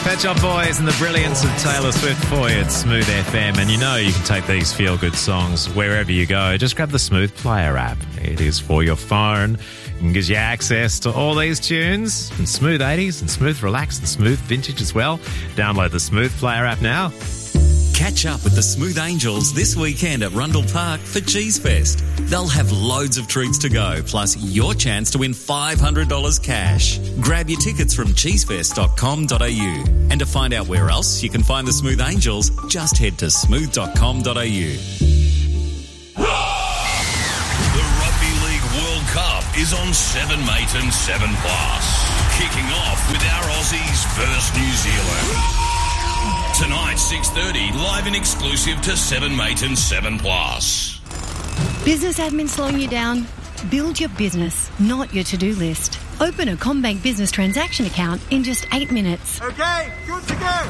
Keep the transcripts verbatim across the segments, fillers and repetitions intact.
Pet Shop Boys and the brilliance of Taylor Swift for you at Smooth F M. And you know you can take these feel-good songs wherever you go. Just grab the Smooth Player app. It is for your phone. It gives you access to all these tunes and Smooth eighties and Smooth Relax and Smooth Vintage as well. Download the Smooth Player app now. Catch up with the Smooth Angels this weekend at Rundle Park for Cheese Fest. They'll have loads of treats to go, plus your chance to win five hundred dollars cash. Grab your tickets from cheese fest dot com dot a u. And to find out where else you can find the Smooth Angels, just head to smooth dot com dot a u. The Rugby League World Cup is on seven mate and seven plus. Kicking off with our Aussies versus New Zealand. Tonight, six thirty, live and exclusive to seven mate and seven plus. Business admin slowing you down? Build your business, not your to-do list. Open a CommBank business transaction account in just eight minutes. Okay, good to go.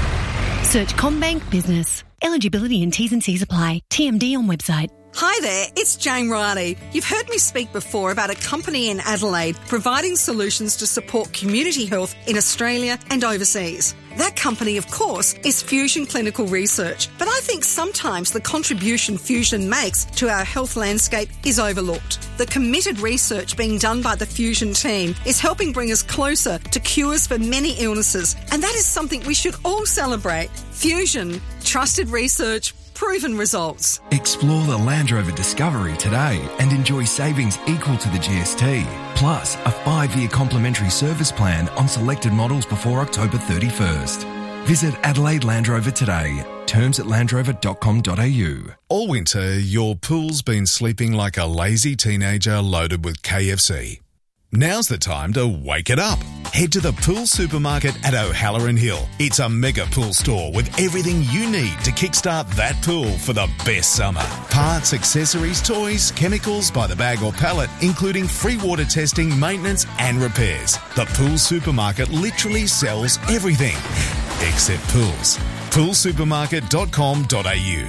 Search CommBank Business. Eligibility and T's and C's apply. T M D on website. Hi there, it's Jane Riley. You've heard me speak before about a company in Adelaide providing solutions to support community health in Australia and overseas. That company, of course, is Fusion Clinical Research. But I think sometimes the contribution Fusion makes to our health landscape is overlooked. The committed research being done by the Fusion team is helping bring us closer to cures for many illnesses. And that is something we should all celebrate. Fusion, trusted research, proven results. Explore the Land Rover Discovery today and enjoy savings equal to the G S T. Plus, a five-year complimentary service plan on selected models before October thirty-first. Visit Adelaide Land Rover today. Terms at land rover dot com dot a u. All winter, your pool's been sleeping like a lazy teenager loaded with K F C. Now's the time to wake it up. Head to the Pool Supermarket at O'Halloran Hill. It's a mega pool store with everything you need to kickstart that pool for the best summer. Parts, accessories, toys, chemicals by the bag or pallet, including free water testing, maintenance and repairs. The Pool Supermarket literally sells everything except pools. pool supermarket dot com dot a u.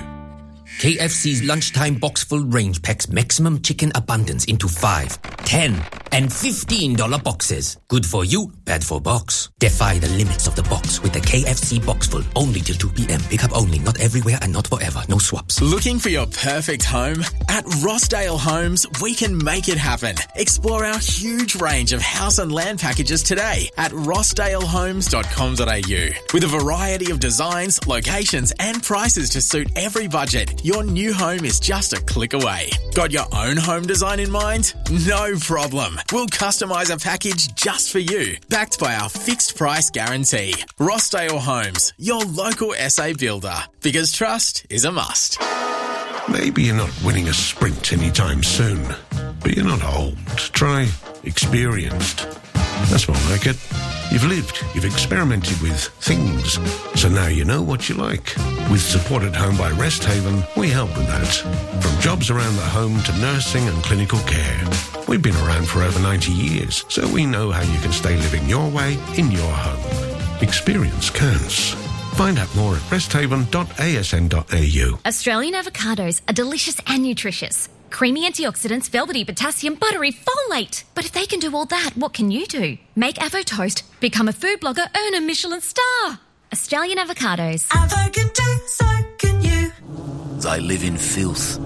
K F C's lunchtime box full range packs maximum chicken abundance into five, ten, and fifteen dollar boxes. Good for you, bad for box. Defy the limits of the box with the K F C box full. Only till two p.m. Pick up only, not everywhere and not forever. No swaps. Looking for your perfect home? At Rossdale Homes, we can make it happen. Explore our huge range of house and land packages today at rossdale homes dot com dot a u. With a variety of designs, locations and prices to suit every budget, your new home is just a click away. Got your own home design in mind? No problem. We'll customise a package just for you, backed by our fixed price guarantee. Rossdale Homes, your local S A builder. Because trust is a must. Maybe you're not winning a sprint anytime soon, but you're not old. Try experienced. That's more like it. You've lived, you've experimented with things, so now you know what you like. With Support at Home by Rest Haven, we help with that. From jobs around the home to nursing and clinical care. We've been around for over ninety years, so we know how you can stay living your way in your home. Experience counts. Find out more at rest haven dot a s n dot a u. Australian avocados are delicious and nutritious. Creamy antioxidants, velvety potassium, buttery folate. But if they can do all that, what can you do? Make Avo Toast, become a food blogger, earn a Michelin star. Australian avocados. Avo can do, so can you. They live in filth,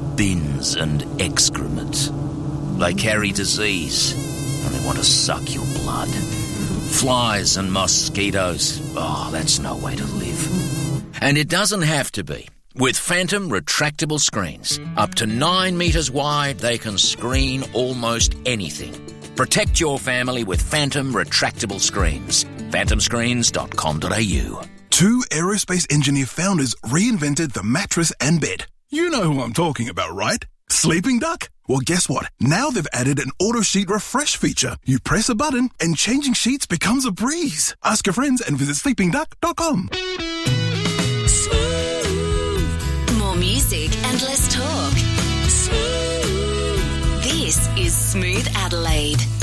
bins and excrement. They carry disease and they want to suck your blood. Flies and mosquitoes. Oh, that's no way to live. And it doesn't have to be. With Phantom retractable screens, up to nine metres wide, they can screen almost anything. Protect your family with Phantom retractable screens. phantom screens dot com dot a u. Two aerospace engineer founders reinvented the mattress and bed. You know who I'm talking about, right? Sleeping Duck? Well, guess what? Now they've added an auto sheet refresh feature. You press a button and changing sheets becomes a breeze. Ask your friends and visit sleeping duck dot com. More music and less talk. Smooth. This is Smooth Adelaide.